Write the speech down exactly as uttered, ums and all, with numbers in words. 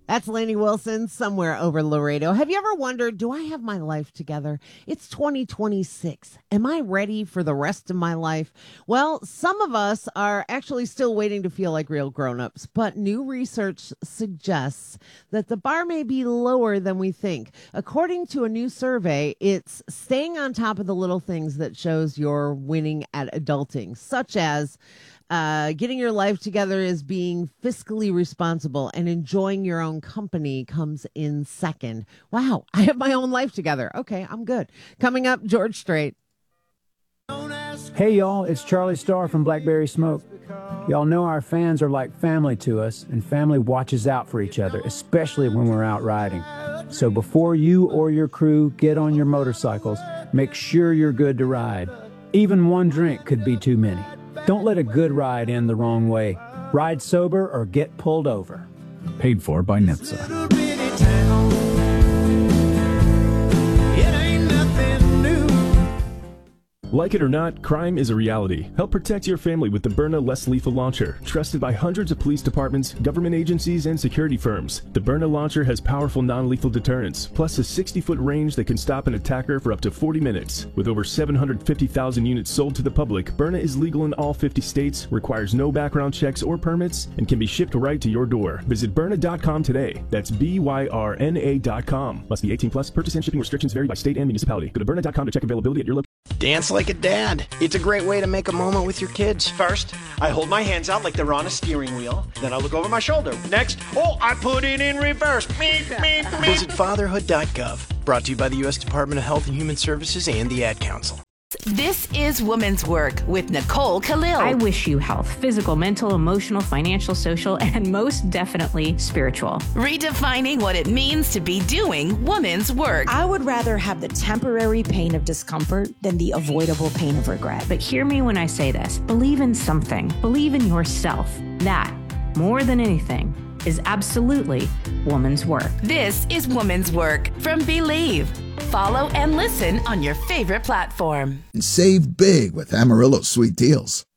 That's Lainey Wilson, Somewhere Over Laredo. Have you ever wondered, do I have my life together? It's twenty twenty-six. Am I ready for the rest of my life? Well, some of us are actually still waiting to feel like real grown-ups, but new research suggests that the bar may be lower than we think. According to a new survey, it's staying on top of the little things that shows you're winning at adulting, such as Uh, getting your life together is being fiscally responsible, and enjoying your own company comes in second. Wow, I have my own life together. Okay, I'm good. Coming up, George Strait. Hey, y'all, it's Charlie Starr from Blackberry Smoke. Y'all know our fans are like family to us, and family watches out for each other, especially when we're out riding. So before you or your crew get on your motorcycles, make sure you're good to ride. Even one drink could be too many. Don't let a good ride end the wrong way. Ride sober or get pulled over. Paid for by N H T S A. Like it or not, crime is a reality. Help protect your family with the Byrna Less Lethal Launcher, trusted by hundreds of police departments, government agencies, and security firms. The Byrna Launcher has powerful non-lethal deterrence, plus a sixty-foot range that can stop an attacker for up to forty minutes. With over seven hundred fifty thousand units sold to the public, Byrna is legal in all fifty states, requires no background checks or permits, and can be shipped right to your door. Visit Byrna dot com today. That's B Y R N A dot com. Must be eighteen plus. Purchase and shipping restrictions vary by state and municipality. Go to Byrna dot com to check availability at your location. Dance like a dad. It's a great way to make a moment with your kids. First, I hold my hands out like they're on a steering wheel. Then I look over my shoulder. Next, oh, I put it in reverse. Meep, meep, meep. Visit fatherhood dot gov. Brought to you by the U S Department of Health and Human Services and the Ad Council. This is Woman's Work with Nicole Khalil. I wish you health, physical, mental, emotional, financial, social, and most definitely spiritual. Redefining what it means to be doing woman's work. I would rather have the temporary pain of discomfort than the avoidable pain of regret. But hear me when I say this. Believe in something. Believe in yourself. That, more than anything, is absolutely woman's work. This is Woman's Work from Believe. Follow and listen on your favorite platform. And save big with Amarillo Sweet Deals.